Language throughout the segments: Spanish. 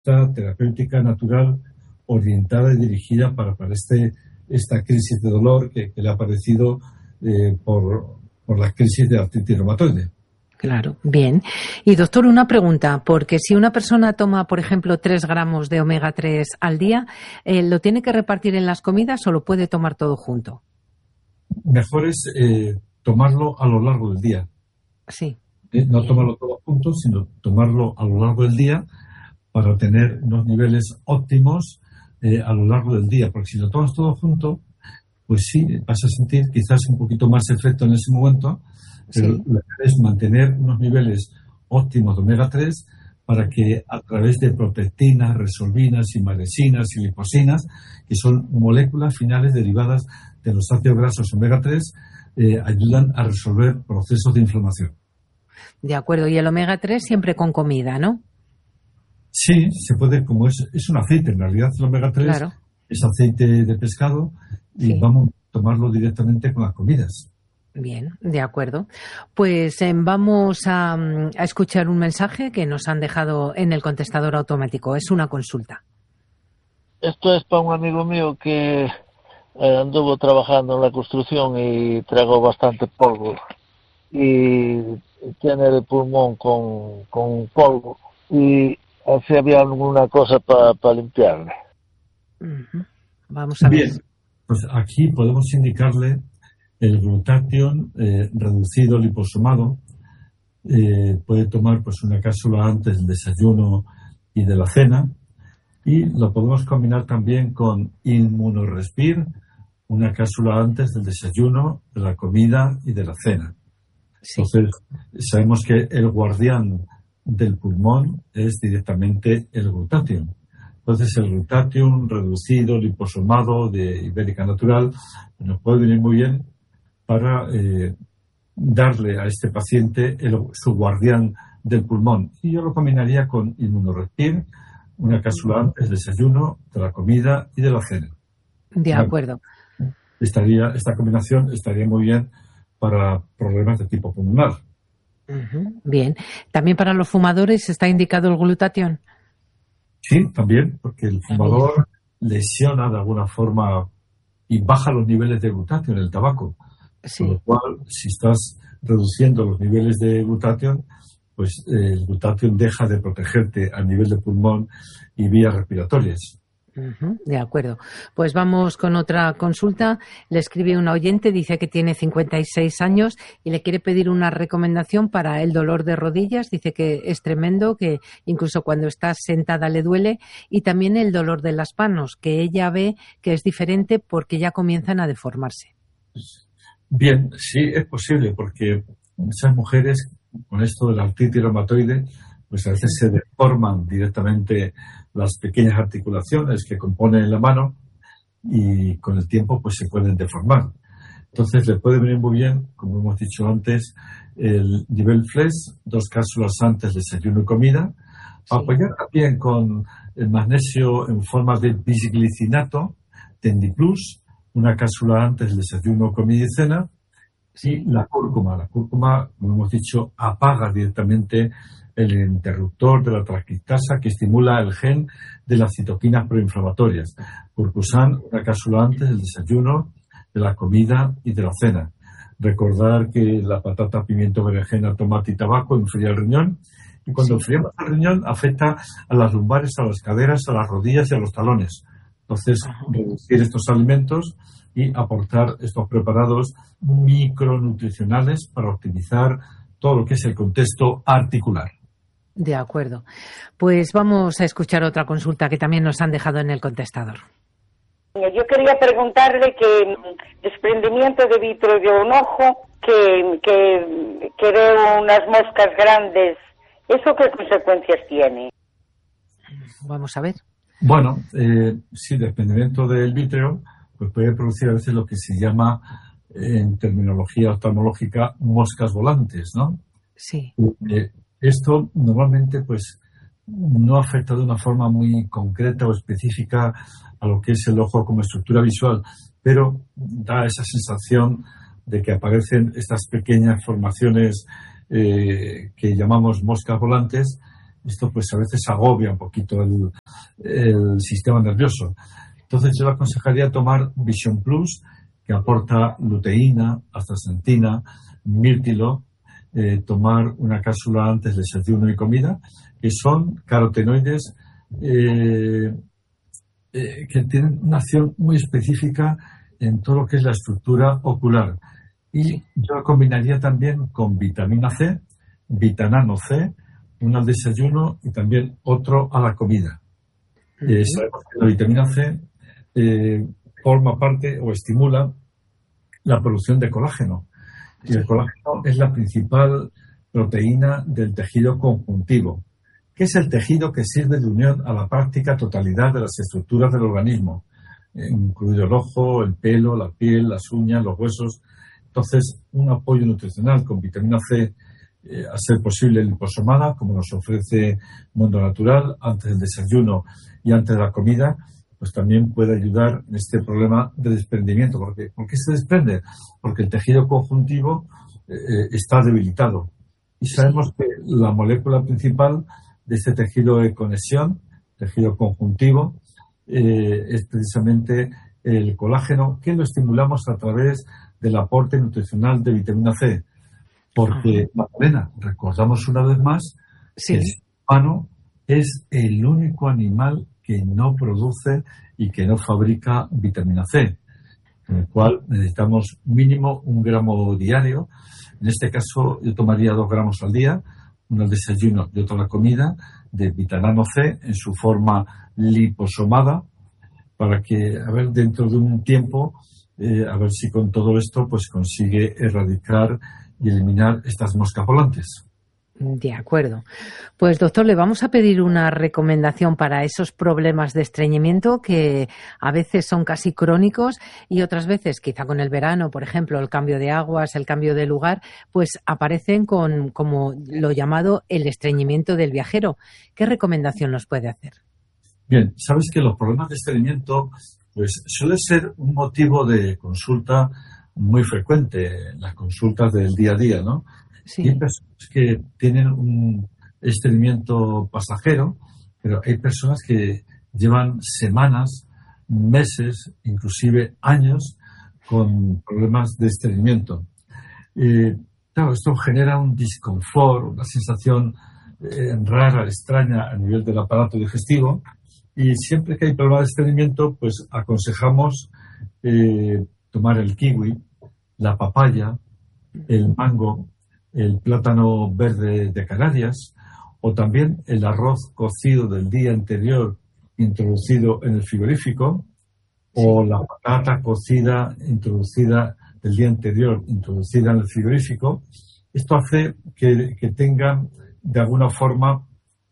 terapéutica natural orientada y dirigida para esta crisis de dolor que le ha aparecido por la crisis de artritis reumatoide. Claro, bien. Y doctor, una pregunta, porque si una persona toma, por ejemplo, 3 gramos de omega 3 al día, ¿lo tiene que repartir en las comidas o lo puede tomar todo junto? Mejor es tomarlo a lo largo del día. Sí. No tomarlo todo junto, sino tomarlo a lo largo del día para tener unos niveles óptimos a lo largo del día. Porque si lo tomas todo junto, pues sí, vas a sentir quizás un poquito más efecto en ese momento, pero Sí. la idea es mantener unos niveles óptimos de omega 3 para que a través de protectinas, resolvinas, imaresinas y liposinas, que son moléculas finales derivadas de los ácidos grasos omega 3, ayudan a resolver procesos de inflamación. De acuerdo. Y el omega 3 siempre con comida, ¿no? Sí, se puede, como es un aceite, en realidad el omega 3 Claro. es aceite de pescado y Sí. vamos a tomarlo directamente con las comidas. Bien, de acuerdo. Pues vamos a escuchar un mensaje que nos han dejado en el contestador automático. Es una consulta. Esto es para un amigo mío que anduvo trabajando en la construcción y tragó bastante polvo. Y tiene el pulmón con polvo. Y si había alguna cosa para limpiarle. Uh-huh. Vamos a ver. Bien, pues aquí podemos indicarle el glutatión reducido liposomado. Puede tomar pues una cápsula antes del desayuno y de la cena, y lo podemos combinar también con Inmunorespir, una cápsula antes del desayuno, de la comida y de la cena. Sí. Entonces, sabemos que el guardián del pulmón es directamente el glutatión. Entonces, el glutatión reducido liposomado de Ibérica Natural nos puede venir muy bien para darle a este paciente su guardián del pulmón. Y yo lo combinaría con Inmunorespir, una cápsula antes del desayuno, de la comida y de la cena. De acuerdo. Esta combinación estaría muy bien para problemas de tipo pulmonar. Uh-huh. Bien. ¿También para los fumadores está indicado el glutatión? Sí, también, porque el fumador lesiona de alguna forma y baja los niveles de glutatión en el tabaco. Sí. Con lo cual, si estás reduciendo los niveles de glutatión, pues el glutatión deja de protegerte a nivel de pulmón y vías respiratorias. Uh-huh. De acuerdo. Pues vamos con otra consulta. Le escribe una oyente, dice que tiene 56 años y le quiere pedir una recomendación para el dolor de rodillas. Dice que es tremendo, que incluso cuando está sentada le duele, y también el dolor de las manos, que ella ve que es diferente porque ya comienzan a deformarse. Bien, sí, es posible, porque esas mujeres con esto de la artritis reumatoide, pues a veces se deforman directamente las pequeñas articulaciones que componen la mano y con el tiempo pues se pueden deformar. Entonces le puede venir muy bien, como hemos dicho antes, el nivel Flex, 2 cápsulas antes, desayuno y comida. Sí. Apoyar también con el magnesio en forma de bisglicinato, Tendiplus, una cápsula antes del desayuno, comida y cena. Y la cúrcuma. La cúrcuma, como hemos dicho, apaga directamente el interruptor de la transcriptasa que estimula el gen de las citoquinas proinflamatorias. Curcusan, una cápsula antes del desayuno, de la comida y de la cena. Recordar que la patata, pimiento, berenjena, tomate y tabaco enfría el riñón, y cuando enfriamos el riñón afecta a las lumbares, a las caderas, a las rodillas y a los talones. Entonces, reducir estos alimentos y aportar estos preparados micronutricionales para optimizar todo lo que es el contexto articular. De acuerdo. Pues vamos a escuchar otra consulta que también nos han dejado en el contestador. Yo quería preguntarle que desprendimiento de vitro de un ojo, que veo unas moscas grandes, ¿eso qué consecuencias tiene? Vamos a ver. Bueno, sí, desprendimiento del vítreo pues puede producir a veces lo que se llama, en terminología oftalmológica, moscas volantes, ¿no? Sí. Esto normalmente pues no afecta de una forma muy concreta o específica a lo que es el ojo como estructura visual, pero da esa sensación de que aparecen estas pequeñas formaciones que llamamos moscas volantes, Esto pues a veces agobia un poquito el sistema nervioso. Entonces yo le aconsejaría tomar Vision Plus, que aporta luteína, astaxantina, mirtilo, tomar una cápsula antes del desayuno y comida, que son carotenoides que tienen una acción muy específica en todo lo que es la estructura ocular. Y yo combinaría también con vitamina C, vitanano C, uno al desayuno y también otro a la comida. Sabemos que la vitamina C forma parte o estimula la producción de colágeno. Y el colágeno es la principal proteína del tejido conjuntivo, que es el tejido que sirve de unión a la práctica totalidad de las estructuras del organismo, incluido el ojo, el pelo, la piel, las uñas, los huesos. Entonces, un apoyo nutricional con vitamina C, a ser posible liposomada, como nos ofrece Mundo Natural, antes del desayuno y antes de la comida, pues también puede ayudar en este problema de desprendimiento. ¿Por qué se desprende? Porque el tejido conjuntivo está debilitado. Y sabemos que la molécula principal de este tejido de conexión, tejido conjuntivo, es precisamente el colágeno, que lo estimulamos a través del aporte nutricional de vitamina C. Porque, Magdalena, recordamos una vez más que el ser humano es el único animal que no produce y que no fabrica vitamina C, con el cual necesitamos mínimo 1 gramo diario. En este caso, yo tomaría 2 gramos al día, uno al desayuno y otro a la comida, de vitamina C en su forma liposomada, para que, a ver, dentro de un tiempo, a ver si con todo esto pues consigue erradicar y eliminar estas moscas volantes. De acuerdo. Pues, doctor, le vamos a pedir una recomendación para esos problemas de estreñimiento que a veces son casi crónicos y otras veces, quizá con el verano, por ejemplo, el cambio de aguas, el cambio de lugar, pues aparecen con, como lo llamado, el estreñimiento del viajero. ¿Qué recomendación nos puede hacer? Bien, sabes que los problemas de estreñimiento pues suele ser un motivo de consulta muy frecuente en las consultas del día a día, ¿no? Sí. Hay personas que tienen un estreñimiento pasajero, pero hay personas que llevan semanas, meses, inclusive años con problemas de estreñimiento. Claro, esto genera un disconfort, una sensación rara, extraña a nivel del aparato digestivo, y siempre que hay problemas de estreñimiento, pues aconsejamos tomar el kiwi, la papaya, el mango, el plátano verde de Canarias, o también el arroz cocido del día anterior introducido en el frigorífico, o la patata cocida introducida del día anterior introducida en el frigorífico. Esto hace que tengan de alguna forma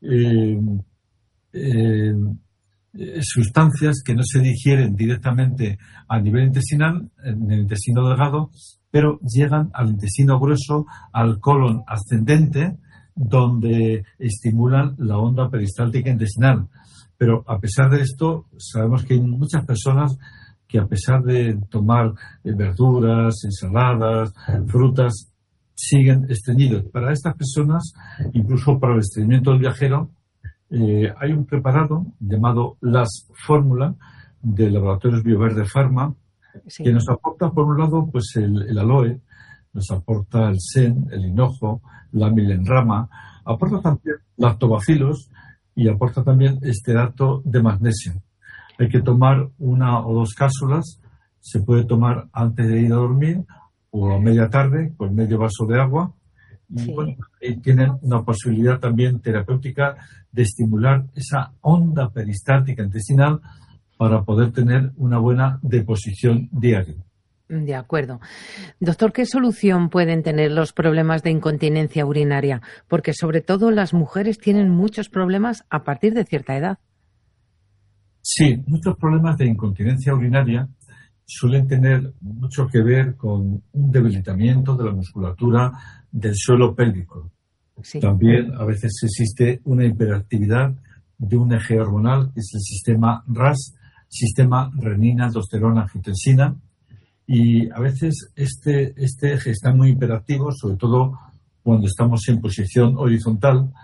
sustancias que no se digieren directamente a nivel intestinal, en el intestino delgado, pero llegan al intestino grueso, al colon ascendente, donde estimulan la onda peristáltica intestinal. Pero a pesar de esto, sabemos que hay muchas personas que, a pesar de tomar verduras, ensaladas, frutas, siguen estreñidos. Para estas personas, incluso para el estreñimiento del viajero, hay un preparado llamado Las Fórmula de Laboratorios Bioverde Pharma, que nos aporta, por un lado, pues el aloe, nos aporta el sen, el hinojo, la milenrama, aporta también lactobacilos y aporta también estearato de magnesio. Hay que tomar 1 o 2 cápsulas, se puede tomar antes de ir a dormir o a media tarde con medio vaso de agua. Y bueno, tienen una posibilidad también terapéutica de estimular esa onda peristáltica intestinal para poder tener una buena deposición diaria. De acuerdo. Doctor, ¿qué solución pueden tener los problemas de incontinencia urinaria? Porque sobre todo las mujeres tienen muchos problemas a partir de cierta edad. Sí, muchos problemas de incontinencia urinaria suelen tener mucho que ver con un debilitamiento de la musculatura del suelo pélvico. Sí. También a veces existe una hiperactividad de un eje hormonal, que es el sistema RAS, sistema renina-aldosterona-angiotensina, y a veces este eje está muy hiperactivo, sobre todo cuando estamos en posición horizontal,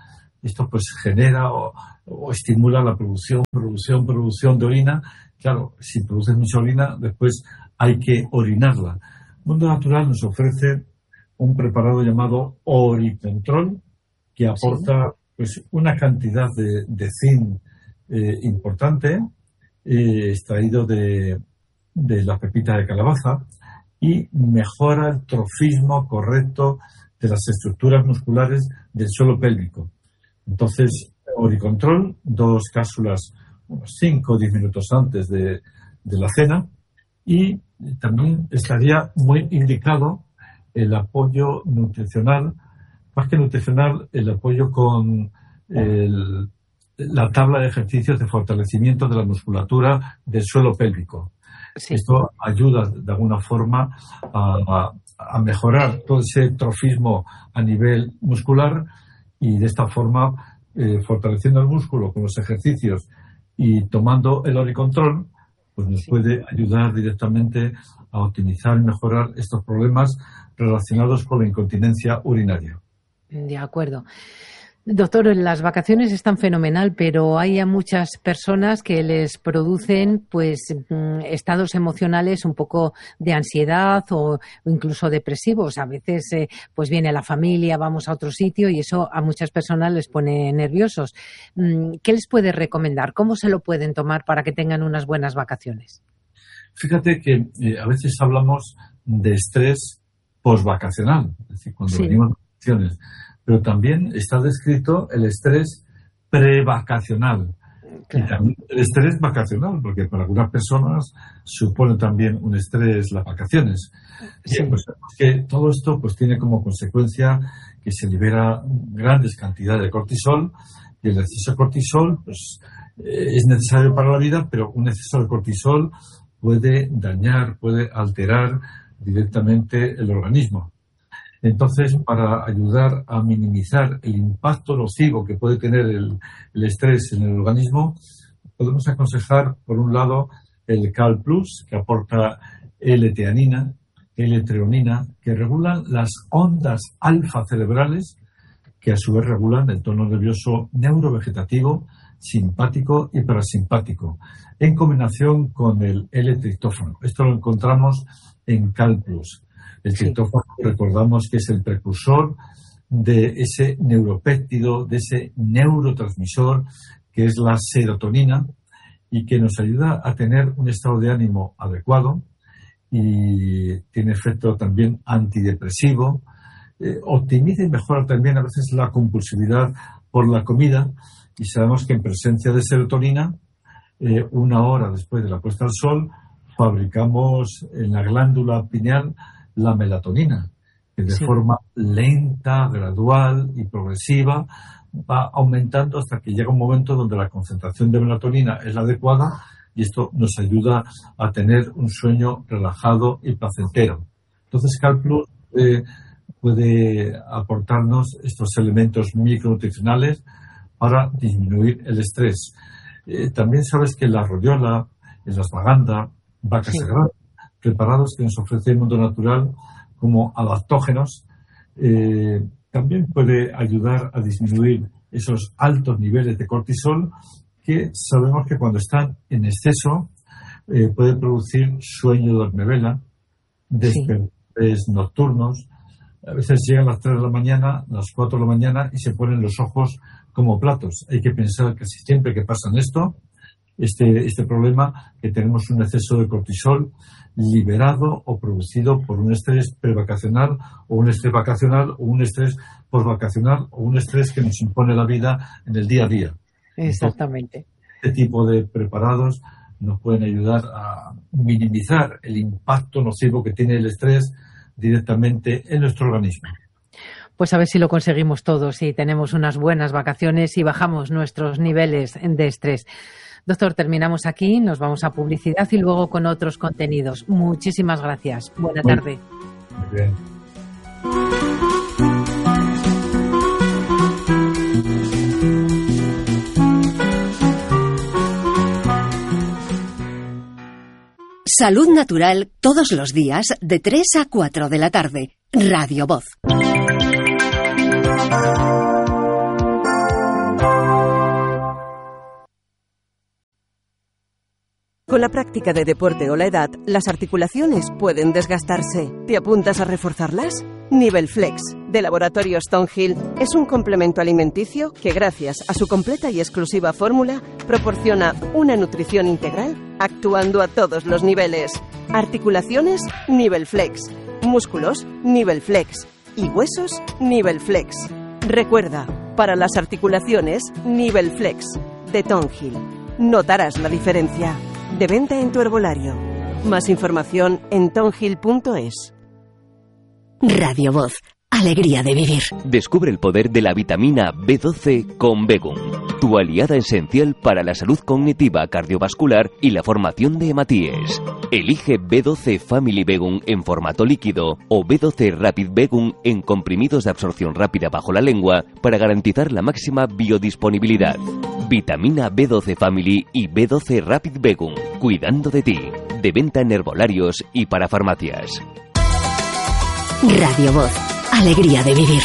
Esto pues genera o estimula la producción de orina. Claro, si produces mucha orina, después hay que orinarla. Mundo Natural nos ofrece un preparado llamado Oricontrol, que aporta pues una cantidad de zinc importante, extraído de la pepita de calabaza, y mejora el trofismo correcto de las estructuras musculares del suelo pélvico. Entonces, Oricontrol, 2 cápsulas unos 5 o 10 minutos antes de la cena, y también estaría muy indicado el apoyo nutricional, más que nutricional, el apoyo con la tabla de ejercicios de fortalecimiento de la musculatura del suelo pélvico. Sí. Esto ayuda de alguna forma a mejorar todo ese trofismo a nivel muscular, y de esta forma, fortaleciendo el músculo con los ejercicios y tomando el Oricontrol, pues nos puede ayudar directamente a optimizar y mejorar estos problemas relacionados con la incontinencia urinaria. De acuerdo. Doctor, las vacaciones están fenomenal, pero hay a muchas personas que les producen pues estados emocionales un poco de ansiedad o incluso depresivos. A veces pues viene la familia, vamos a otro sitio y eso a muchas personas les pone nerviosos. ¿Qué les puede recomendar? ¿Cómo se lo pueden tomar para que tengan unas buenas vacaciones? Fíjate que a veces hablamos de estrés postvacacional, es decir, cuando venimos de vacaciones. Pero también está descrito el estrés prevacacional. Claro. Y también el estrés vacacional, porque para algunas personas supone también un estrés las vacaciones. Sí. Bien, pues que todo esto pues tiene como consecuencia que se libera grandes cantidades de cortisol, y el exceso de cortisol pues es necesario para la vida, pero un exceso de cortisol puede dañar, puede alterar directamente el organismo. Entonces, para ayudar a minimizar el impacto nocivo que puede tener el estrés en el organismo, podemos aconsejar, por un lado, el Cal Plus, que aporta L-teanina, L-treonina, que regulan las ondas alfa cerebrales, que a su vez regulan el tono nervioso neurovegetativo, simpático y parasimpático, en combinación con el L-triptófano. Esto lo encontramos en Cal Plus. El triptófano, recordamos que es el precursor de ese neuropéptido, de ese neurotransmisor que es la serotonina, y que nos ayuda a tener un estado de ánimo adecuado, y tiene efecto también antidepresivo, optimiza y mejora también a veces la compulsividad por la comida, y sabemos que en presencia de serotonina, 1 hora después de la puesta al sol, fabricamos en la glándula pineal la melatonina, que de forma lenta, gradual y progresiva va aumentando hasta que llega un momento donde la concentración de melatonina es la adecuada, y esto nos ayuda a tener un sueño relajado y placentero. Entonces, Cal Plus puede aportarnos estos elementos micronutricionales para disminuir el estrés. También sabes que la rodiola, el ashwagandha, vaca sagrada, preparados que nos ofrece el Mundo Natural como adaptógenos, también puede ayudar a disminuir esos altos niveles de cortisol, que sabemos que cuando están en exceso puede producir sueño de dormivela, despertares nocturnos. A veces llegan las 3 de la mañana, las 4 de la mañana, y se ponen los ojos como platos. Hay que pensar que siempre que pasan este problema, que tenemos un exceso de cortisol liberado o producido por un estrés prevacacional, o un estrés vacacional, o un estrés postvacacional, o un estrés que nos impone la vida en el día a día. Exactamente. Entonces, este tipo de preparados nos pueden ayudar a minimizar el impacto nocivo que tiene el estrés directamente en nuestro organismo. Pues a ver si lo conseguimos todos y tenemos unas buenas vacaciones y bajamos nuestros niveles de estrés. Doctor, terminamos aquí, nos vamos a publicidad y luego con otros contenidos. Muchísimas gracias. Buena tarde. Muy bien. Salud Natural todos los días de 3 a 4 de la tarde. Radio Voz. Con la práctica de deporte o la edad, las articulaciones pueden desgastarse. ¿Te apuntas a reforzarlas? Nivelflex, de Laboratorios Stonehill, es un complemento alimenticio que, gracias a su completa y exclusiva fórmula, proporciona una nutrición integral actuando a todos los niveles. Articulaciones, Nivelflex. Músculos, Nivelflex. Y huesos, Nivelflex. Recuerda, para las articulaciones, Nivelflex, de Stonehill. Notarás la diferencia. De venta en tu herbolario. Más información en stonehill.es. Radio Voz. Alegría de vivir. Descubre el poder de la vitamina B12 con Begum, tu aliada esencial para la salud cognitiva, cardiovascular y la formación de hematíes. Elige B12 Family Begum en formato líquido o B12 Rapid Begum en comprimidos de absorción rápida bajo la lengua para garantizar la máxima biodisponibilidad. Vitamina B12 Family y B12 Rapid Begum, cuidando de ti. De venta en herbolarios y para farmacias. Radio Voz. Alegría de vivir.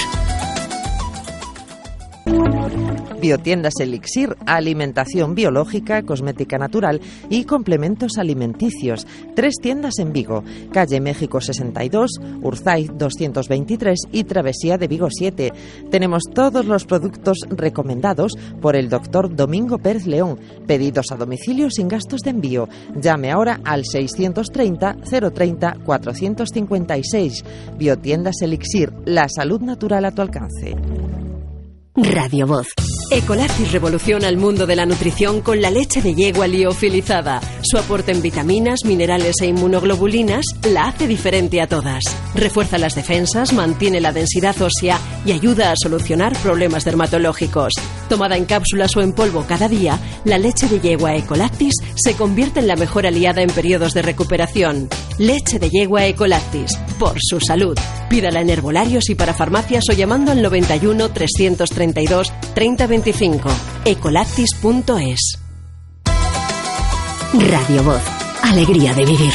Biotiendas Elixir, alimentación biológica, cosmética natural y complementos alimenticios. 3 tiendas en Vigo, calle México 62, Urzaiz 223 y Travesía de Vigo 7. Tenemos todos los productos recomendados por el doctor Domingo Pérez León. Pedidos a domicilio sin gastos de envío. Llame ahora al 630 030 456. Biotiendas Elixir, la salud natural a tu alcance. Radio Voz. Ecolactis revoluciona el mundo de la nutrición con la leche de yegua liofilizada. Su aporte en vitaminas, minerales e inmunoglobulinas la hace diferente a todas. Refuerza las defensas, mantiene la densidad ósea y ayuda a solucionar problemas dermatológicos. Tomada en cápsulas o en polvo cada día, la leche de yegua Ecolactis se convierte en la mejor aliada en periodos de recuperación. Leche de yegua Ecolactis, por su salud. Pídala en herbolarios y para farmacias o llamando al 91 332 3025. Ecolactis.es. Radio Voz. Alegría de vivir.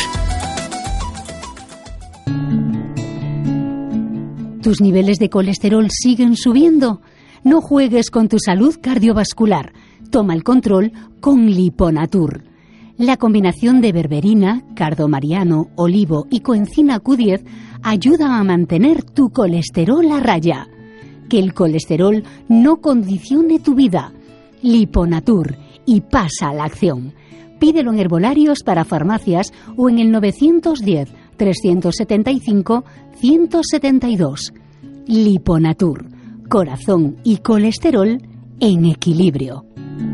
¿Tus niveles de colesterol siguen subiendo? No juegues con tu salud cardiovascular. Toma el control con Liponatur. La combinación de berberina, cardomariano, olivo y coenzima Q10 ayuda a mantener tu colesterol a raya. Que el colesterol no condicione tu vida. Liponatur, y pasa a la acción. Pídelo en herbolarios para farmacias o en el 910 375 172. Liponatur, corazón y colesterol en equilibrio.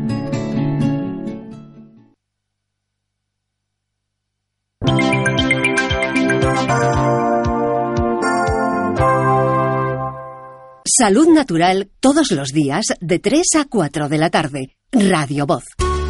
Salud natural todos los días de 3 a 4 de la tarde. Radio Voz.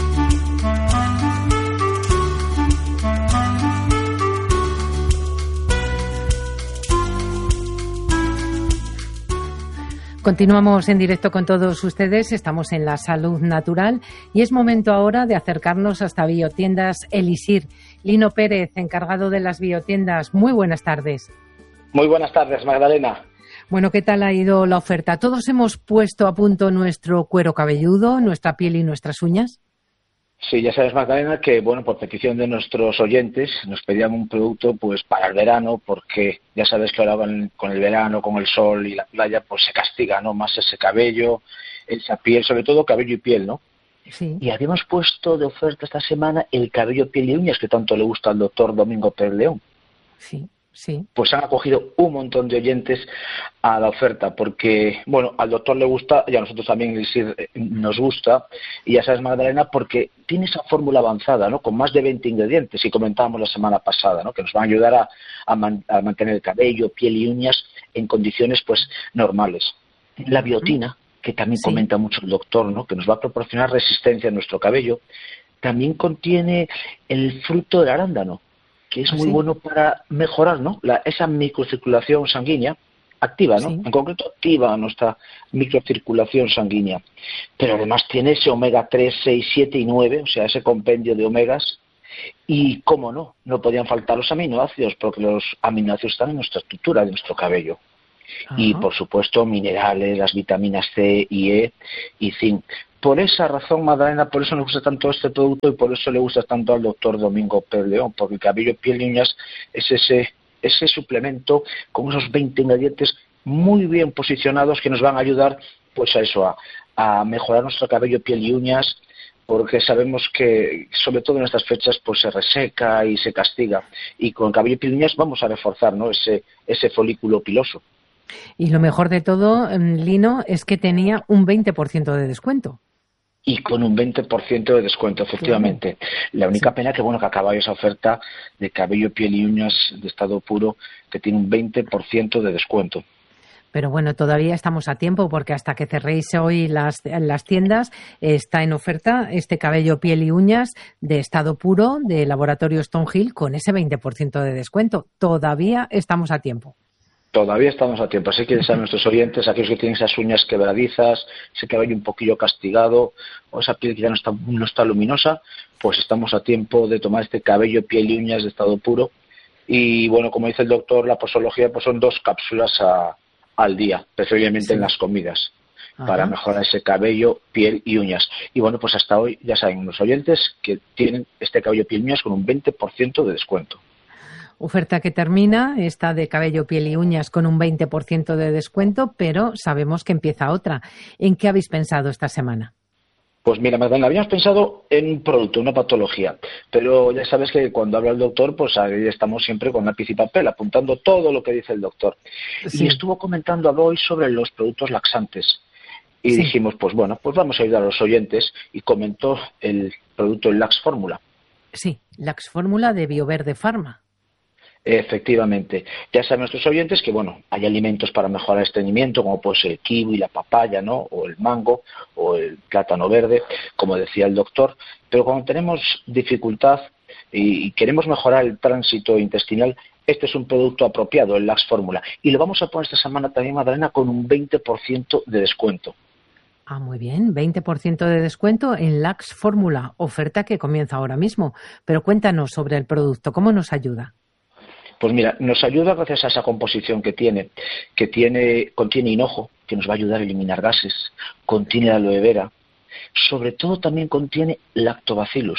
Continuamos en directo con todos ustedes, estamos en la salud natural y es momento ahora de acercarnos hasta Biotiendas Elixir. Lino Pérez, encargado de las biotiendas, muy buenas tardes. Muy buenas tardes, Magdalena. Bueno, ¿qué tal ha ido la oferta? ¿Todos hemos puesto a punto nuestro cuero cabelludo, nuestra piel y nuestras uñas? Sí, ya sabes, Magdalena, que bueno, por petición de nuestros oyentes nos pedían un producto pues para el verano, porque ya sabes que ahora con el verano, con el sol y la playa, pues se castiga, ¿no? Más ese cabello, esa piel, sobre todo cabello y piel, ¿no? Sí. Y habíamos puesto de oferta esta semana el cabello, piel y uñas que tanto le gusta al doctor Domingo Pérez León. Sí. Sí. Pues han acogido un montón de oyentes a la oferta, porque, bueno, al doctor le gusta y a nosotros también nos gusta, y ya sabes, Magdalena, porque tiene esa fórmula avanzada, ¿no? Con más de 20 ingredientes, y comentábamos la semana pasada, ¿no? Que nos van a ayudar a mantener el cabello, piel y uñas en condiciones, pues, normales. La biotina, que también comenta mucho el doctor, ¿no? Que nos va a proporcionar resistencia a nuestro cabello, también contiene el fruto del arándano, que es muy bueno para mejorar, ¿no? Esa microcirculación sanguínea activa, ¿no? En concreto activa nuestra microcirculación sanguínea. Pero además tiene ese omega 3, 6, 7 y 9, o sea, ese compendio de omegas. Y, cómo no, no podían faltar los aminoácidos, porque los aminoácidos están en nuestra estructura de nuestro cabello. Ajá. Y, por supuesto, minerales, las vitaminas C y E y zinc. por esa razón, Magdalena, por eso nos gusta tanto este producto y por eso le gusta tanto al doctor Domingo Pérez León, porque Cabello, Piel y Uñas es ese suplemento con esos 20 ingredientes muy bien posicionados que nos van a ayudar pues a eso, a mejorar nuestro cabello, piel y uñas, porque sabemos que sobre todo en estas fechas pues se reseca y se castiga, y con cabello, piel y uñas vamos a reforzar, ¿no?, ese folículo piloso. Y lo mejor de todo, Lino, es que tenía un 20% de descuento. Y con un 20% de descuento, efectivamente. La única pena que, bueno, que acaba esa oferta de cabello, piel y uñas de estado puro, que tiene un 20% de descuento. Pero bueno, todavía estamos a tiempo, porque hasta que cerréis hoy las tiendas está en oferta este cabello, piel y uñas de estado puro de Laboratorio Stonehill con ese 20% de descuento. Todavía estamos a tiempo. Todavía estamos a tiempo, así que a nuestros oyentes, aquellos que tienen esas uñas quebradizas, ese cabello un poquillo castigado o esa piel que ya no está luminosa, pues estamos a tiempo de tomar este cabello, piel y uñas de estado puro. Y bueno, como dice el doctor, la posología pues son 2 cápsulas al día, preferiblemente en las comidas, para mejorar ese cabello, piel y uñas. Y bueno, pues hasta hoy ya saben los oyentes que tienen este cabello, piel y uñas con un 20% de descuento. Oferta que termina, esta de cabello, piel y uñas con un 20% de descuento, pero sabemos que empieza otra. ¿En qué habéis pensado esta semana? Pues mira, Magdalena, habíamos pensado en un producto, una patología, pero ya sabes que cuando habla el doctor, pues ahí estamos siempre con lápiz y papel, apuntando todo lo que dice el doctor. Sí. Y estuvo comentando hoy sobre los productos laxantes. Y dijimos, pues bueno, pues vamos a ayudar a los oyentes, y comentó el producto Lax Fórmula. Sí, Lax Fórmula de Bioverde Pharma. Efectivamente. Ya saben nuestros oyentes que, bueno, hay alimentos para mejorar el estreñimiento, como puede ser el kiwi, la papaya, ¿no?, o el mango, o el plátano verde, como decía el doctor. Pero cuando tenemos dificultad y queremos mejorar el tránsito intestinal, este es un producto apropiado, el Lax Fórmula. Y lo vamos a poner esta semana también, Magdalena, con un 20% de descuento. Ah, muy bien, 20% de descuento en Lax Fórmula, oferta que comienza ahora mismo. Pero cuéntanos sobre el producto, ¿cómo nos ayuda? Pues mira, nos ayuda gracias a esa composición que contiene hinojo, que nos va a ayudar a eliminar gases, contiene aloe vera, sobre todo también contiene lactobacillus.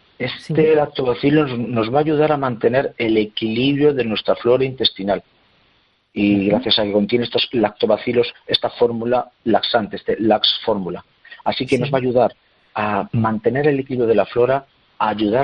Lactobacillus nos va a ayudar a mantener el equilibrio de nuestra flora intestinal. Y gracias a que contiene estos lactobacillus, esta fórmula laxante, este Lax Fórmula. Así que nos va a ayudar a mantener el equilibrio de la flora, ayuda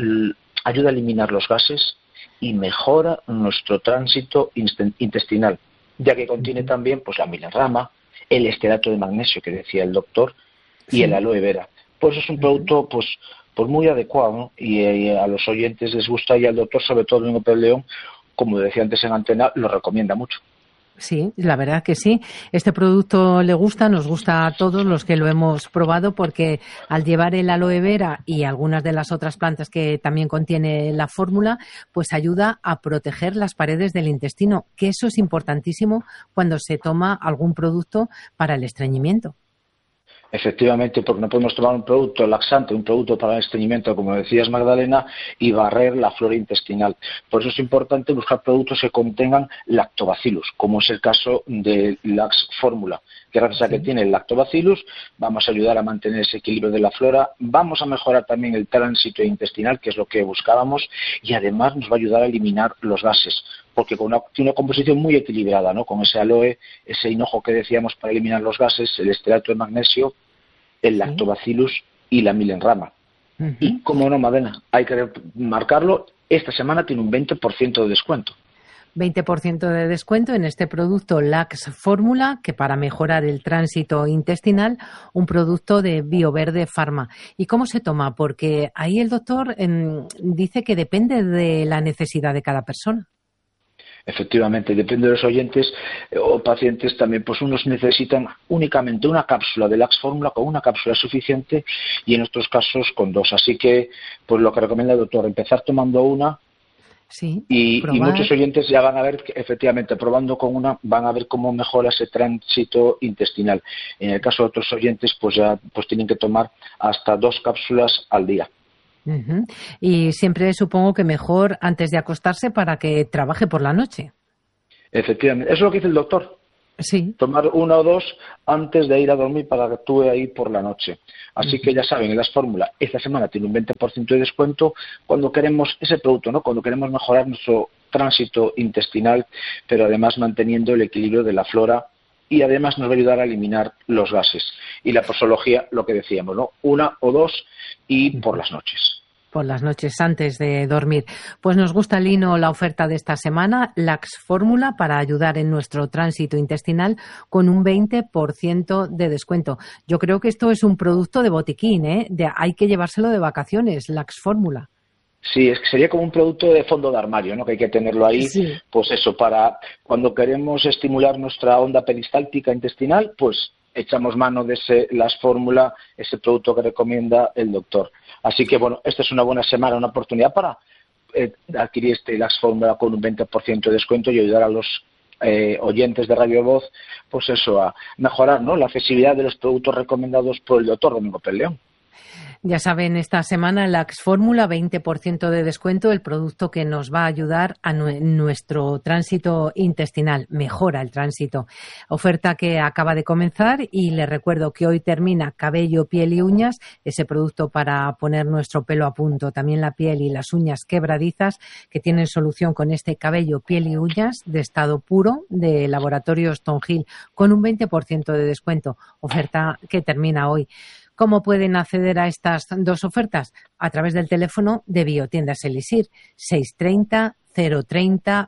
a eliminar los gases, y mejora nuestro tránsito intestinal, ya que contiene también pues la milerrama, el esterato de magnesio que decía el doctor y el aloe vera. Pues es un producto pues muy adecuado, ¿no? Y a los oyentes les gusta, y al doctor, sobre todo Domingo Pérez León, como decía antes en antena, lo recomienda mucho. Sí, la verdad que sí. Este producto le gusta, nos gusta a todos los que lo hemos probado, porque al llevar el aloe vera y algunas de las otras plantas que también contiene la fórmula, pues ayuda a proteger las paredes del intestino, que eso es importantísimo cuando se toma algún producto para el estreñimiento. Efectivamente, porque no podemos tomar un producto laxante, un producto para el estreñimiento, como decías, Magdalena, y barrer la flora intestinal. Por eso es importante buscar productos que contengan lactobacillus, como es el caso de Lax Fórmula, que gracias a que tiene el lactobacillus vamos a ayudar a mantener ese equilibrio de la flora, vamos a mejorar también el tránsito intestinal, que es lo que buscábamos, y además nos va a ayudar a eliminar los gases, porque tiene una composición muy equilibrada, ¿no?, con ese aloe, ese hinojo que decíamos para eliminar los gases, el esterato de magnesio, el lactobacillus y la milenrama. Y, como no, Magdalena, hay que marcarlo, esta semana tiene un 20% de descuento. 20% de descuento en este producto Lax Fórmula, que para mejorar el tránsito intestinal, un producto de Bioverde Pharma. ¿Y cómo se toma? Porque ahí el doctor dice que depende de la necesidad de cada persona. Efectivamente, depende de los oyentes o pacientes también, pues unos necesitan únicamente una cápsula de Lax Fórmula, con una cápsula es suficiente, y en otros casos con 2. Así que, pues lo que recomienda el doctor, empezar tomando una, y muchos oyentes ya van a ver, efectivamente, probando con una, van a ver cómo mejora ese tránsito intestinal. En el caso de otros oyentes, pues ya tienen que tomar hasta 2 cápsulas al día. Y siempre supongo que mejor antes de acostarse, para que trabaje por la noche. Efectivamente, eso es lo que dice el doctor. Sí. Tomar 1 o 2 antes de ir a dormir para que actúe ahí por la noche. Así que ya saben, en las fórmulas, esta semana tiene un 20% de descuento cuando queremos ese producto, ¿no? Cuando queremos mejorar nuestro tránsito intestinal, pero además manteniendo el equilibrio de la flora, y además nos va a ayudar a eliminar los gases. Y la posología, lo que decíamos, ¿no? 1 o 2 y por las noches. Por las noches antes de dormir. Pues nos gusta, Lino, la oferta de esta semana, Lax Fórmula, para ayudar en nuestro tránsito intestinal con un 20% de descuento. Yo creo que esto es un producto de botiquín, ¿eh? Hay que llevárselo de vacaciones, Lax Fórmula. Sí, es que sería como un producto de fondo de armario, ¿no? Que hay que tenerlo ahí, sí. Pues eso, para cuando queremos estimular nuestra onda peristáltica intestinal, pues echamos mano de ese Lax Fórmula, ese producto que recomienda el doctor. Así que, bueno, esta es una buena semana, una oportunidad para adquirir este Lax Fórmula con un 20% de descuento y ayudar a los oyentes de Radio Voz, pues eso, a mejorar, ¿no?, la accesibilidad de los productos recomendados por el doctor Domingo Pérez León. Ya saben, esta semana Lax Fórmula, 20% de descuento, el producto que nos va a ayudar a nuestro tránsito intestinal, mejora el tránsito. Oferta que acaba de comenzar y les recuerdo que hoy termina Cabello, Piel y Uñas, ese producto para poner nuestro pelo a punto, también la piel y las uñas quebradizas, que tienen solución con este Cabello, Piel y Uñas de estado puro de Laboratorios Stonehill con un 20% de descuento. Oferta que termina hoy. ¿Cómo pueden acceder a estas dos ofertas? A través del teléfono de Biotiendas Elixir, 630 030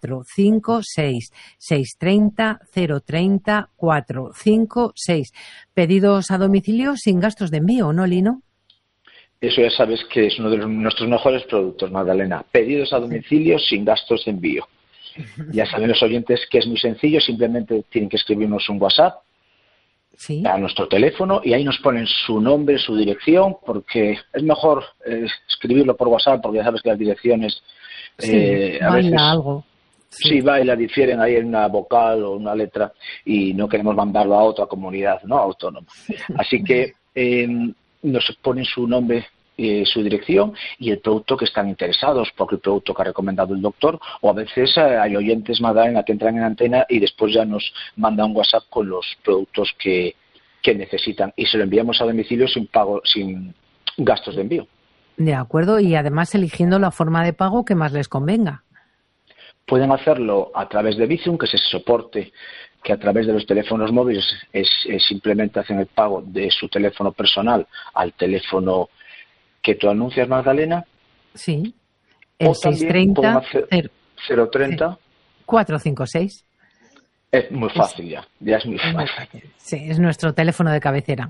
456, 630 030 456. Pedidos a domicilio sin gastos de envío, ¿no, Lino? Eso ya sabes que es uno de nuestros mejores productos, Magdalena. Pedidos a domicilio sin gastos de envío. Ya saben los oyentes que es muy sencillo, simplemente tienen que escribirnos un WhatsApp, ¿sí?, a nuestro teléfono, y ahí nos ponen su nombre, su dirección, porque es mejor escribirlo por WhatsApp, porque ya sabes que las direcciones a veces algo. Sí, baila, difieren ahí en una vocal o una letra y no queremos mandarlo a otra comunidad, ¿no?, autónoma. Así que nos ponen su nombre, su dirección y el producto que están interesados, porque el producto que ha recomendado el doctor, o a veces hay oyentes, Magdalena, que entran en antena y después ya nos mandan un WhatsApp con los productos que necesitan y se lo enviamos a domicilio sin pago, sin gastos de envío. De acuerdo, y además eligiendo la forma de pago que más les convenga. Pueden hacerlo a través de Bizum, que es ese soporte que a través de los teléfonos móviles simplemente hacen el pago de su teléfono personal al teléfono que tú anuncias, Magdalena. Sí. El 630 030 456. Es muy fácil ya es muy fácil. Sí, es nuestro teléfono de cabecera.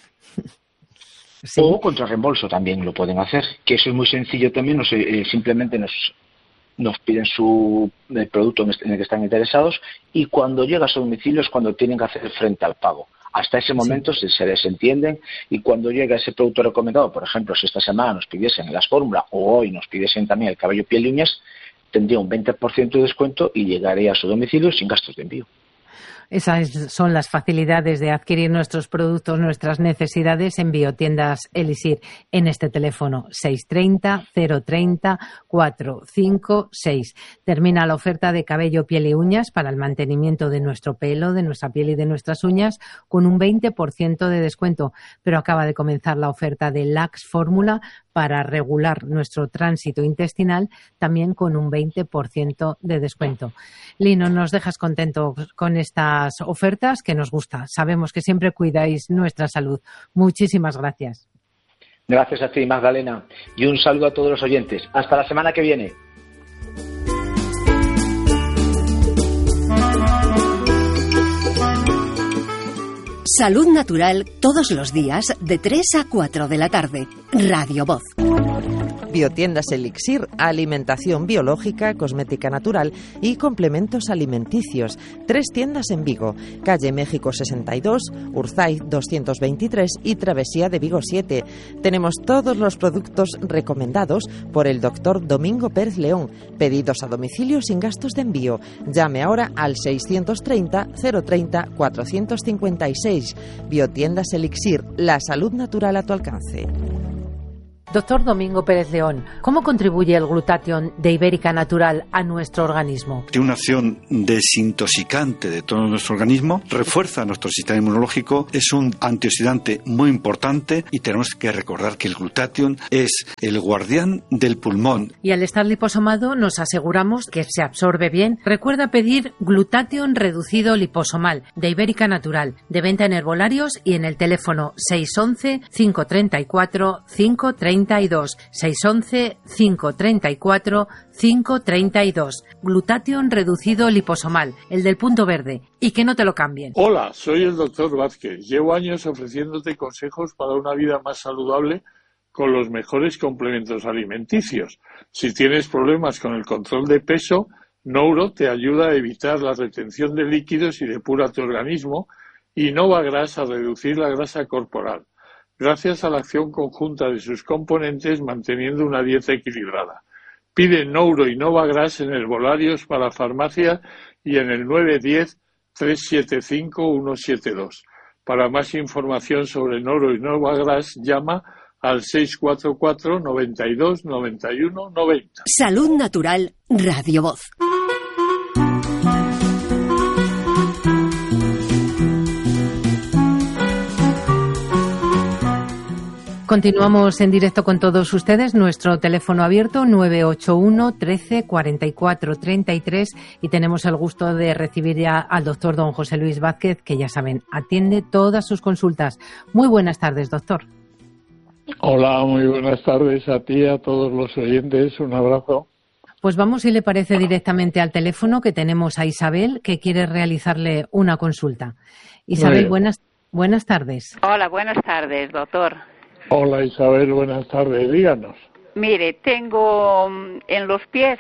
Sí. O contra reembolso también lo pueden hacer, que eso es muy sencillo también, simplemente nos piden el producto en el que están interesados y cuando llega a su domicilio es cuando tienen que hacer frente al pago. Hasta ese momento se les entienden y cuando llega ese producto recomendado, por ejemplo, si esta semana nos pidiesen las fórmulas o hoy nos pidiesen también el cabello, piel y uñas, tendría un 20% de descuento y llegaría a su domicilio sin gastos de envío. Esas son las facilidades de adquirir nuestros productos, nuestras necesidades en Biotiendas Elixir, en este teléfono 630 030 456. Termina la oferta de cabello, piel y uñas para el mantenimiento de nuestro pelo, de nuestra piel y de nuestras uñas con un 20% de descuento, pero acaba de comenzar la oferta de Lax Fórmula para regular nuestro tránsito intestinal también con un 20% de descuento. Lino, nos dejas contentos con estas ofertas que nos gusta. Sabemos que siempre cuidáis nuestra salud. Muchísimas gracias. Gracias a ti, Magdalena. Y un saludo a todos los oyentes. Hasta la semana que viene. Salud Natural todos los días de 3 a 4 de la tarde. Radio Voz. Biotiendas Elixir, alimentación biológica, cosmética natural y complementos alimenticios. 3 tiendas en Vigo, calle México 62, Urzaiz 223 y Travesía de Vigo 7. Tenemos todos los productos recomendados por el doctor Domingo Pérez León. Pedidos a domicilio sin gastos de envío. Llame ahora al 630 030 456. Biotiendas Elixir, la salud natural a tu alcance. Doctor Domingo Pérez León, ¿cómo contribuye el Glutathione de Ibérica Natural a nuestro organismo? Tiene una acción desintoxicante de todo nuestro organismo, refuerza nuestro sistema inmunológico, es un antioxidante muy importante y tenemos que recordar que el Glutathione es el guardián del pulmón. Y al estar liposomado nos aseguramos que se absorbe bien. Recuerda pedir Glutathione reducido liposomal de Ibérica Natural, de venta en herbolarios y en el teléfono 611-534-532. 611-534-532. Glutathione reducido liposomal, el del punto verde. Y que no te lo cambien. Hola, soy el doctor Vázquez. Llevo años ofreciéndote consejos para una vida más saludable con los mejores complementos alimenticios. Si tienes problemas con el control de peso, Nouro te ayuda a evitar la retención de líquidos y depura tu organismo, y Novagras a reducir la grasa corporal, gracias a la acción conjunta de sus componentes manteniendo una dieta equilibrada. Pide Nouro y Novagras en herbolarios para farmacia y en el 910-375-172. Para más información sobre Nouro y Novagras, llama al 644 92 91 90. Salud Natural, Radio Voz. Continuamos en directo con todos ustedes. Nuestro teléfono abierto 981 13 44 33 y tenemos el gusto de recibir ya al doctor don José Luis Vázquez, que ya saben, atiende todas sus consultas. Muy buenas tardes, doctor. Hola, muy buenas tardes a ti, a todos los oyentes. Un abrazo. Pues vamos, si le parece, directamente al teléfono, que tenemos a Isabel, que quiere realizarle una consulta. Isabel, buenas tardes. Hola, buenas tardes, doctor. Hola Isabel, buenas tardes, díganos. Mire, tengo en los pies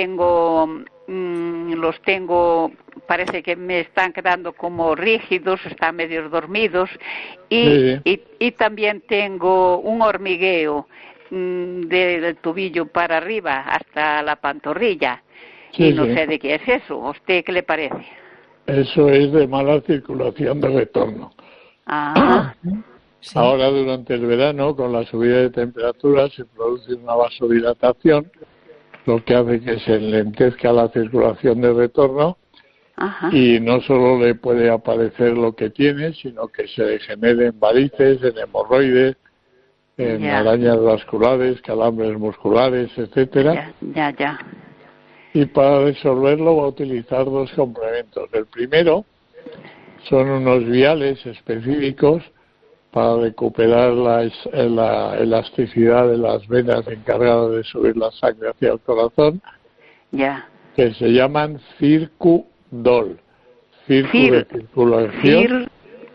los tengo, parece que me están quedando como rígidos, están medio dormidos y también tengo un hormigueo del tobillo para arriba hasta la pantorrilla y no sé de qué es eso. ¿A usted qué le parece? Eso es de mala circulación de retorno. Ah. Sí. Ahora, durante el verano, con la subida de temperatura, se produce una vasodilatación, lo que hace que se enlentezca la circulación de retorno. Ajá. Y no solo le puede aparecer lo que tiene, sino que se le generen varices, en hemorroides, en arañas vasculares, calambres musculares, etcétera. Ya. Y para resolverlo va a utilizar dos complementos. El primero son unos viales específicos para recuperar la elasticidad de las venas encargadas de subir la sangre hacia el corazón, que se llaman Circudol. De circulación.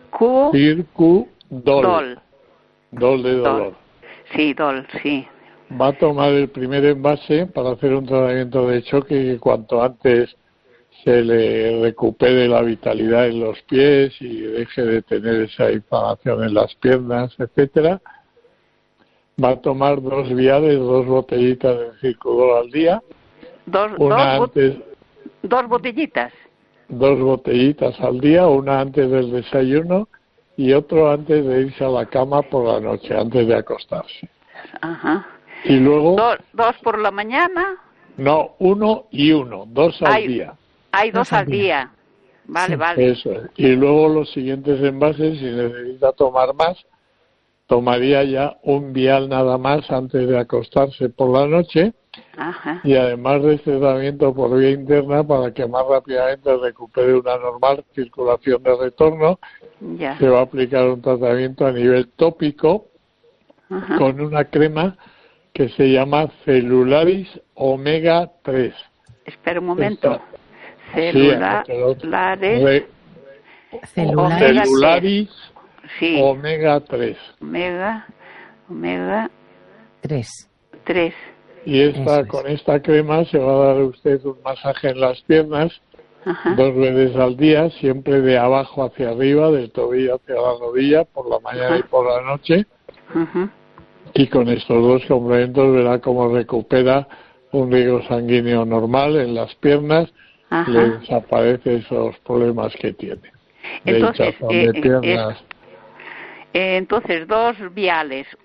Circudol. Dol de dolor. Sí, dol, sí. Va a tomar el primer envase para hacer un tratamiento de choque que cuanto antes se le recupere la vitalidad en los pies y deje de tener esa inflamación en las piernas, etcétera. Va a tomar 2 viales, 2 botellitas de Circudol al día. Dos botellitas. 2 botellitas al día, una antes del desayuno y otro antes de irse a la cama por la noche, antes de acostarse. Ajá. Y luego... ¿Dos por la mañana? No, 1 y 1, 2 al día. Hay 2 al día. Vale, vale. Eso es. Y luego los siguientes envases, si necesita tomar más, tomaría ya un vial nada más antes de acostarse por la noche. Ajá. Y además de este tratamiento por vía interna, para que más rápidamente recupere una normal circulación de retorno, se va a aplicar un tratamiento a nivel tópico con una crema que se llama Celularis Omega 3. Espera un momento. Celularis Omega 3. Omega 3. Y con esta crema se va a dar a usted un masaje en las piernas 2 veces al día, siempre de abajo hacia arriba, del tobillo hacia la rodilla, por la mañana y por la noche. Y con estos 2 complementos verá cómo recupera un riego sanguíneo normal en las piernas, le desaparecen esos problemas que tiene. Entonces 2 viales,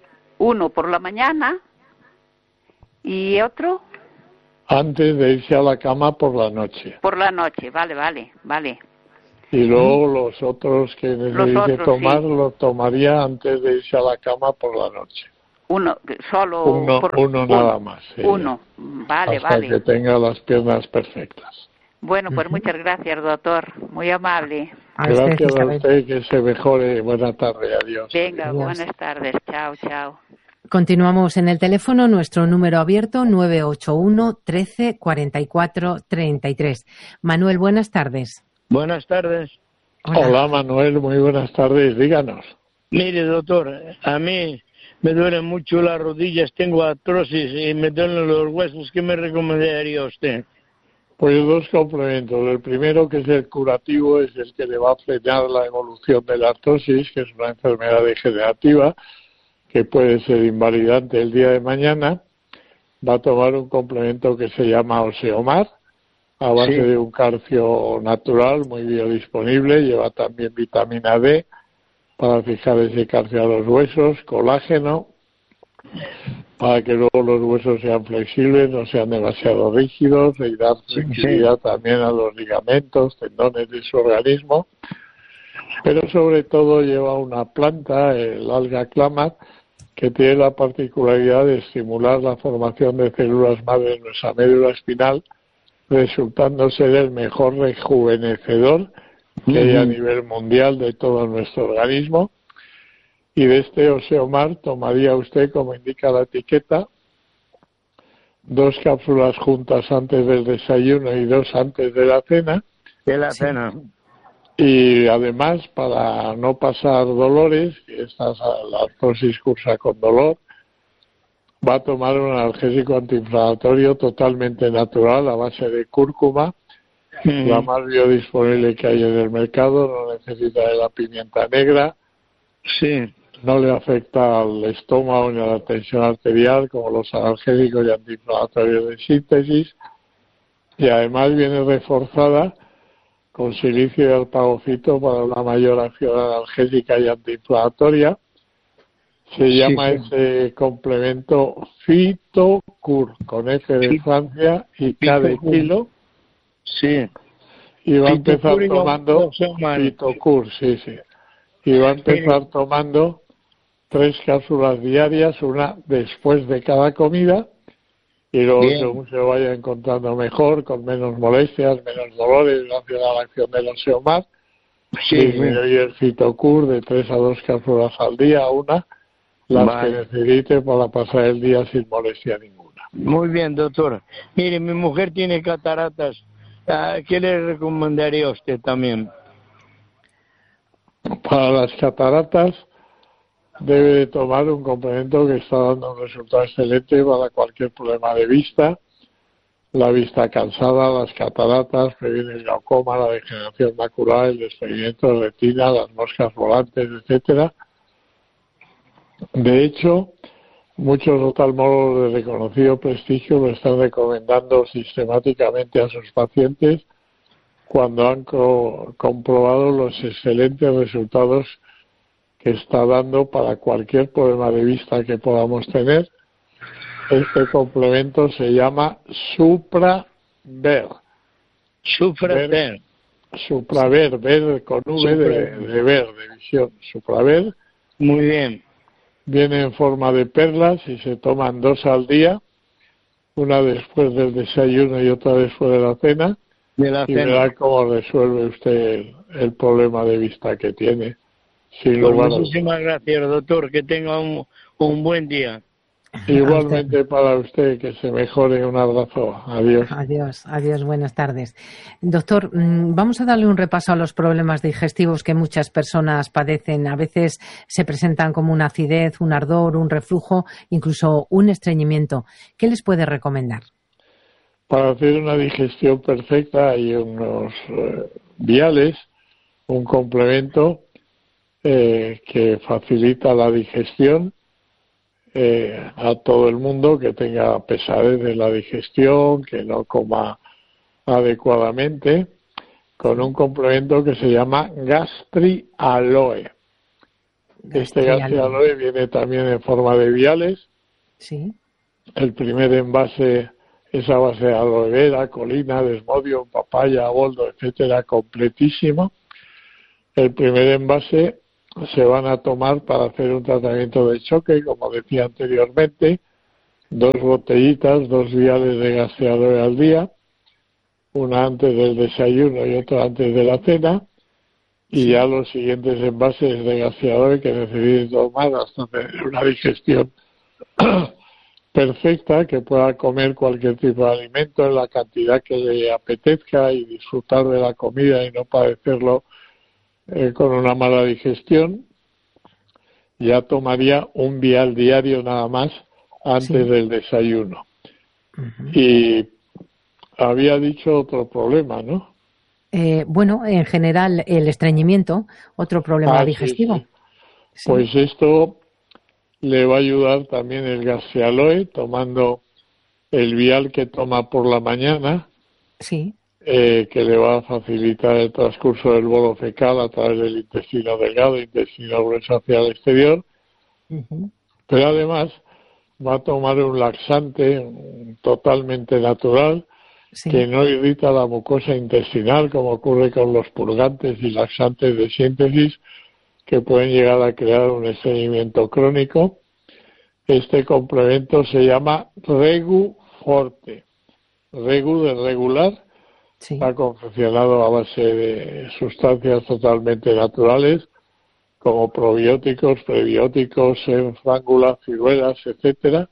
Uno por la mañana y otro antes de irse a la cama por la noche. Por la noche, vale. Y luego los otros que necesite tomar, sí, los tomaría antes de irse a la cama por la noche. Uno nada más. Sí, uno, vale. Hasta que tenga las piernas perfectas. Bueno, pues muchas gracias, doctor. Muy amable. Gracias a usted, que se mejore. Buena tarde, adiós. Venga, adiós. Buenas tardes. Chao. Continuamos en el teléfono, nuestro número abierto 981 13 44 33. Manuel, buenas tardes. Buenas tardes. Hola Manuel, muy buenas tardes, díganos. Mire, doctor, a mí me duelen mucho las rodillas, tengo artrosis y me duelen los huesos. ¿Qué me recomendaría usted? Pues dos complementos. El primero, que es el curativo, es el que le va a frenar la evolución de la artrosis, que es una enfermedad degenerativa que puede ser invalidante el día de mañana. Va a tomar un complemento que se llama Oseomar, a base de un calcio natural muy biodisponible. Lleva también vitamina D para fijar ese calcio a los huesos, colágeno, para que luego los huesos sean flexibles, no sean demasiado rígidos, y dar flexibilidad también a los ligamentos, tendones de su organismo. Pero sobre todo lleva una planta, el alga clamar, que tiene la particularidad de estimular la formación de células madre en nuestra médula espinal, resultando ser el mejor rejuvenecedor que hay a nivel mundial de todo nuestro organismo. Y de este Oseomar tomaría usted, como indica la etiqueta, 2 cápsulas juntas antes del desayuno y 2 antes de la cena. Y además, para no pasar dolores, la artrosis cursa con dolor, va a tomar un analgésico antiinflamatorio totalmente natural a base de cúrcuma, la más biodisponible que hay en el mercado, no necesita de la pimienta negra, no le afecta al estómago ni a la tensión arterial como los analgésicos y antiinflamatorios de síntesis, y además viene reforzada con silicio y alpagocito para una mayor acción analgésica y antiinflamatoria. Se llama ese complemento Fitocur, con F de Francia y K de kilo. Y va a empezar tomando Fitocur, y va a empezar tomando 3 cápsulas diarias, una después de cada comida, y luego según se vaya encontrando mejor, con menos molestias, menos dolores, gracias a la acción del Oseomar, disminuye el Fitocur de 3 a 2 cápsulas al día, una, las que necesite para pasar el día sin molestia ninguna. Muy bien, doctor. Mire, mi mujer tiene cataratas. ¿Qué le recomendaría a usted también? Para las cataratas debe de tomar un complemento que está dando un resultado excelente para cualquier problema de vista. La vista cansada, las cataratas, previene el glaucoma, la degeneración macular, el desprendimiento de retina, las moscas volantes, etcétera. De hecho, muchos oftalmólogos de reconocido prestigio lo están recomendando sistemáticamente a sus pacientes cuando han comprobado los excelentes resultados que está dando para cualquier problema de vista que podamos tener. Este complemento se llama Supraver. Supraver, ver con V de ver, de visión. Supraver. Muy bien. Viene en forma de perlas y se toman 2 al día, una después del desayuno y otra después de la cena. Y verá cómo resuelve usted el problema de vista que tiene. Muchísimas gracias, doctor. Que tenga un buen día. Igualmente para usted, que se mejore. Un abrazo. Adiós. Adiós, buenas tardes. Doctor, vamos a darle un repaso a los problemas digestivos que muchas personas padecen. A veces se presentan como una acidez, un ardor, un reflujo, incluso un estreñimiento. ¿Qué les puede recomendar? Para hacer una digestión perfecta hay unos viales, un complemento que facilita la digestión a todo el mundo que tenga pesadez de la digestión, que no coma adecuadamente, con un complemento que se llama Gastri Aloe. Este Gasealoe viene también en forma de viales. Sí. El primer envase es a base de aloe vera, colina, desmodium, papaya, boldo, etcétera, completísimo. El primer envase se van a tomar para hacer un tratamiento de choque, como decía anteriormente, 2 botellitas, 2 viales de Gasealoe al día, una antes del desayuno y otra antes de la cena, y ya los siguientes envases de Gasealoe que necesites tomar hasta tener una digestión perfecta, que pueda comer cualquier tipo de alimento en la cantidad que le apetezca y disfrutar de la comida y no padecerlo con una mala digestión. Ya tomaría un vial diario nada más antes del desayuno. Y había dicho otro problema, ¿no? Bueno, en general el estreñimiento, otro problema digestivo. Sí. Pues esto le va a ayudar también el Gasealoe, tomando el vial que toma por la mañana, que le va a facilitar el transcurso del bolo fecal a través del intestino delgado, intestino grueso hacia el exterior. Pero además va a tomar un laxante totalmente natural, que no irrita la mucosa intestinal, como ocurre con los purgantes y laxantes de síntesis, que pueden llegar a crear un estreñimiento crónico. Este complemento se llama Regu Forte. Regu de regular, está confeccionado a base de sustancias totalmente naturales, como probióticos, prebióticos, frángula, ciruelas, etcétera.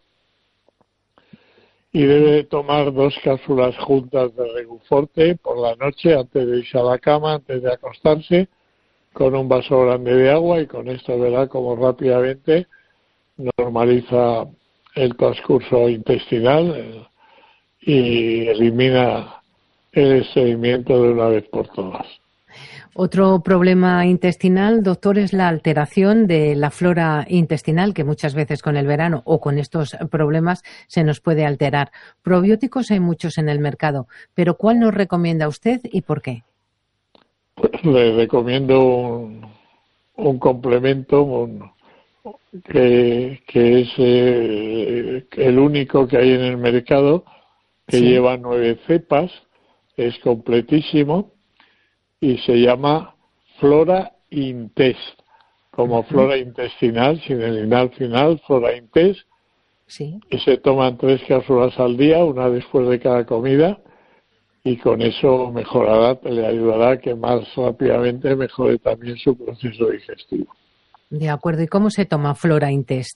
Y debe tomar 2 cápsulas juntas de Regu Forte por la noche antes de irse a la cama, antes de acostarse, con un vaso grande de agua, y con esto verá cómo rápidamente normaliza el transcurso intestinal y elimina el estreñimiento de una vez por todas. Otro problema intestinal, doctor, es la alteración de la flora intestinal, que muchas veces con el verano o con estos problemas se nos puede alterar. Probióticos hay muchos en el mercado, pero ¿cuál nos recomienda usted y por qué? Pues le recomiendo un complemento que es el único que hay en el mercado, que lleva 9 cepas, es completísimo y se llama Flora Intest, como flora intestinal, sin el inal final, Flora Intest, y se toman 3 cápsulas al día, una después de cada comida, y con eso mejorará, le ayudará a que más rápidamente mejore también su proceso digestivo. De acuerdo. ¿Y cómo se toma Flora Intest?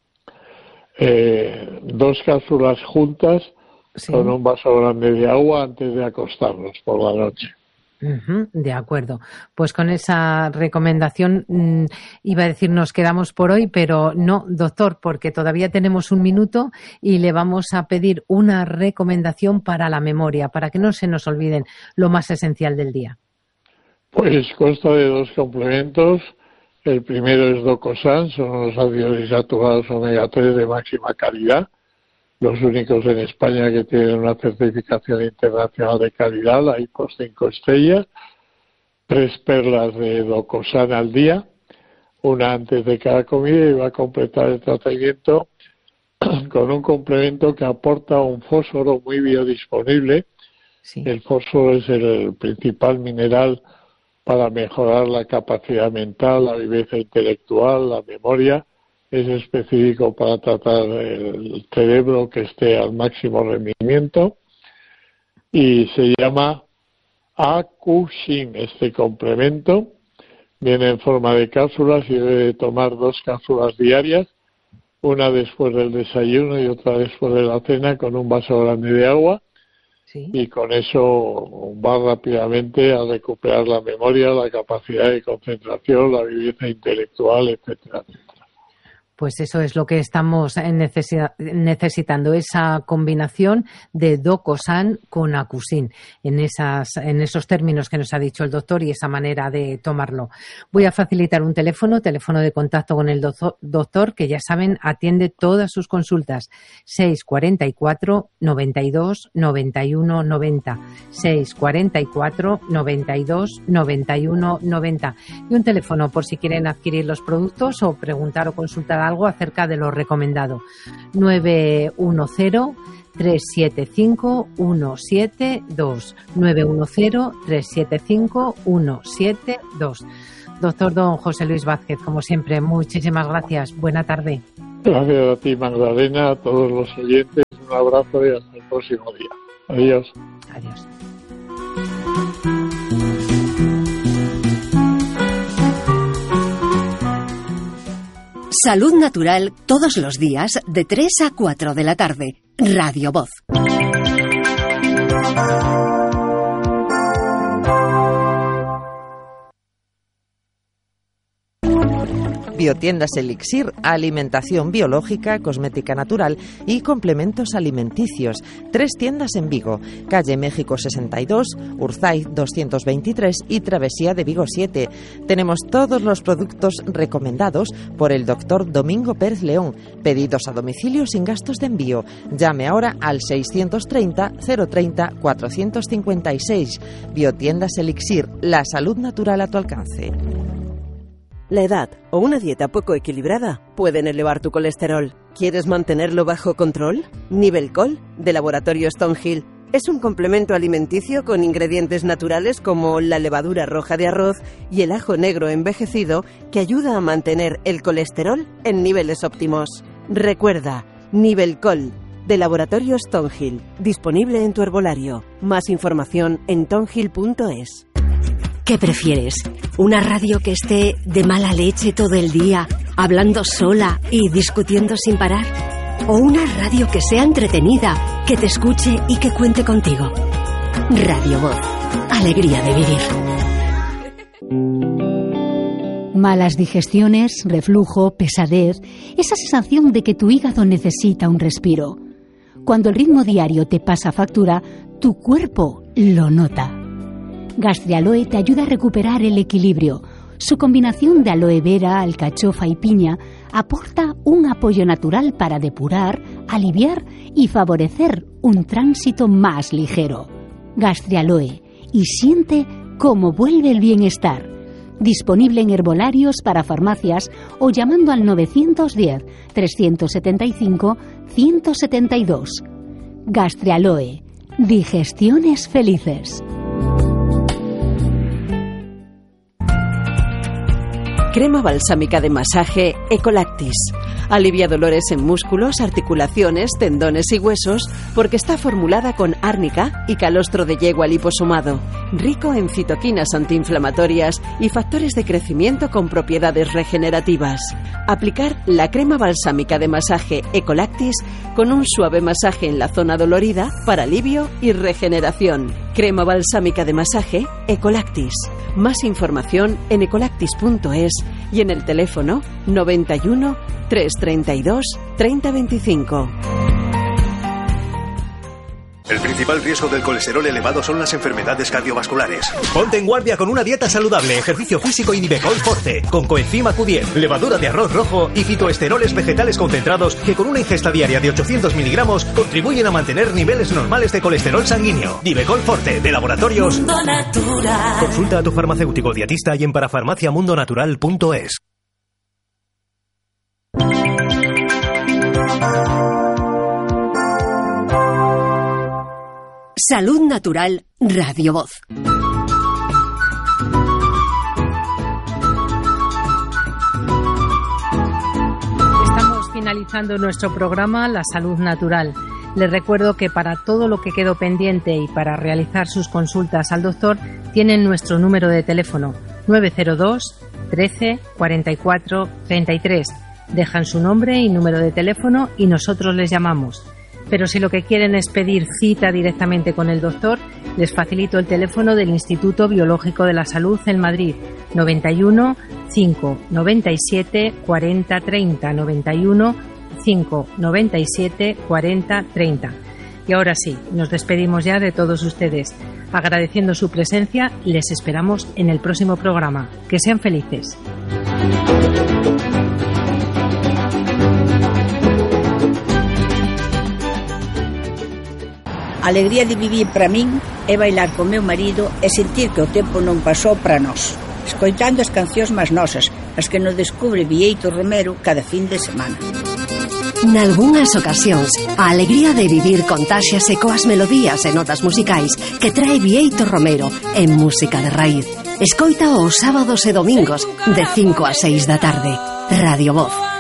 2 cápsulas juntas con un vaso grande de agua antes de acostarnos por la noche. De acuerdo. Pues con esa recomendación iba a decir nos quedamos por hoy, pero no, doctor, porque todavía tenemos un minuto y le vamos a pedir una recomendación para la memoria, para que no se nos olviden lo más esencial del día. Pues consta de 2 complementos. El primero es Docosan, son los ácidos insaturados omega 3 de máxima calidad, los únicos en España que tienen una certificación internacional de calidad, la IPO 5 estrellas, 3 perlas de Docosan al día, una antes de cada comida, y va a completar el tratamiento con un complemento que aporta un fósforo muy biodisponible. El fósforo es el principal mineral para mejorar la capacidad mental, la viveza intelectual, la memoria. Es específico para tratar el cerebro que esté al máximo rendimiento, y se llama Akushin. Este complemento viene en forma de cápsulas y debe tomar 2 cápsulas diarias, una después del desayuno y otra después de la cena, con un vaso grande de agua. Y con eso va rápidamente a recuperar la memoria, la capacidad de concentración, la viveza intelectual, etcétera, etcétera. Pues eso es lo que estamos necesitando, esa combinación de Docosan con Acusin, en esos términos que nos ha dicho el doctor y esa manera de tomarlo. Voy a facilitar un teléfono de contacto con el doctor, que ya saben, atiende todas sus consultas. 644 92 91 90. 644 92 91 90. Y un teléfono por si quieren adquirir los productos o preguntar o consultar algo acerca de lo recomendado. 910-375-172. 910-375-172. Doctor don José Luis Vázquez, como siempre, muchísimas gracias. Buena tarde. Gracias a ti, Magdalena, a todos los oyentes. Un abrazo y hasta el próximo día. Adiós. Adiós. Salud Natural todos los días de 3 a 4 de la tarde. Radio Voz. Biotiendas Elixir, alimentación biológica, cosmética natural y complementos alimenticios. 3 tiendas en Vigo, calle México 62, Urzaiz 223 y Travesía de Vigo 7. Tenemos todos los productos recomendados por el doctor Domingo Pérez León. Pedidos a domicilio sin gastos de envío. Llame ahora al 630 030 456. Biotiendas Elixir, la salud natural a tu alcance. La edad o una dieta poco equilibrada pueden elevar tu colesterol. ¿Quieres mantenerlo bajo control? Nivelcol, de Laboratorio Stonehill, es un complemento alimenticio con ingredientes naturales como la levadura roja de arroz y el ajo negro envejecido que ayuda a mantener el colesterol en niveles óptimos. Recuerda, Nivelcol, de Laboratorio Stonehill, disponible en tu herbolario. Más información en tonhill.es. ¿Qué prefieres? ¿Una radio que esté de mala leche todo el día, hablando sola y discutiendo sin parar? ¿O una radio que sea entretenida, que te escuche y que cuente contigo? Radio Voz. Alegría de vivir. Malas digestiones, reflujo, pesadez, esa sensación de que tu hígado necesita un respiro. Cuando el ritmo diario te pasa factura, tu cuerpo lo nota. Gastrialoe te ayuda a recuperar el equilibrio. Su combinación de aloe vera, alcachofa y piña aporta un apoyo natural para depurar, aliviar y favorecer un tránsito más ligero. Gastrialoe, y siente cómo vuelve el bienestar. Disponible en herbolarios para farmacias o llamando al 910-375-172. Gastrialoe, digestiones felices. Crema balsámica de masaje Ecolactis. Alivia dolores en músculos, articulaciones, tendones y huesos porque está formulada con árnica y calostro de yegua liposomado. Rico en citoquinas antiinflamatorias y factores de crecimiento con propiedades regenerativas. Aplicar la crema balsámica de masaje Ecolactis con un suave masaje en la zona dolorida para alivio y regeneración. Crema balsámica de masaje Ecolactis. Más información en ecolactis.es y en el teléfono 91 332 3025. El principal riesgo del colesterol elevado son las enfermedades cardiovasculares. Ponte en guardia con una dieta saludable, ejercicio físico y Nivecol Forte, con coenzima Q10, levadura de arroz rojo y fitoesteroles vegetales concentrados que con una ingesta diaria de 800 miligramos contribuyen a mantener niveles normales de colesterol sanguíneo. Nivecol Forte, de Laboratorios Mundo Natural. Consulta a tu farmacéutico dietista y en parafarmaciamundonatural.es. Salud Natural, Radio Voz. Estamos finalizando nuestro programa La Salud Natural. Les recuerdo que para todo lo que quedó pendiente y para realizar sus consultas al doctor, tienen nuestro número de teléfono 902 13 44 33. Dejan su nombre y número de teléfono y nosotros les llamamos. Pero si lo que quieren es pedir cita directamente con el doctor, les facilito el teléfono del Instituto Biológico de la Salud en Madrid, 91 597 40 30 91 597 40 30. Y ahora sí, nos despedimos ya de todos ustedes. Agradeciendo su presencia, les esperamos en el próximo programa. Que sean felices. A alegría de vivir para min é bailar co meu marido e sentir que o tempo non pasou para nós, escoitando as cancións máis nosas, as que nos descubre Bieito Romero cada fin de semana. Nalgúnas ocasións, a alegría de vivir contáxiase coas melodías e notas musicais que trae Bieito Romero en Música de Raíz. Escoita os sábados e domingos de 5 a 6 da tarde. Radio Voz.